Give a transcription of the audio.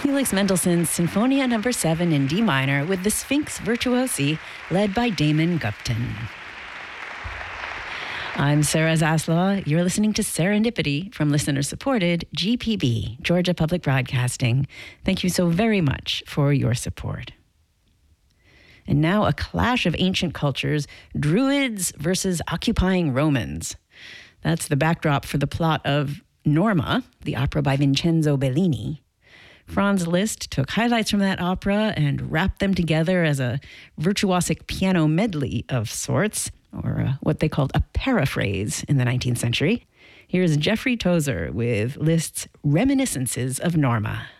Felix Mendelssohn's Sinfonia No. 7 in D minor with the Sphinx Virtuosi, led by Damon Gupton. I'm Sarah Zaslaw. You're listening to Serendipity from listener-supported GPB, Georgia Public Broadcasting. Thank you so very much for your support. And now a clash of ancient cultures, Druids versus occupying Romans. That's the backdrop for the plot of Norma, the opera by Vincenzo Bellini. Franz Liszt took highlights from that opera and wrapped them together as a virtuosic piano medley of sorts, or what they called a paraphrase in the 19th century. Here's Jeffrey Tozer with Liszt's Reminiscences of Norma.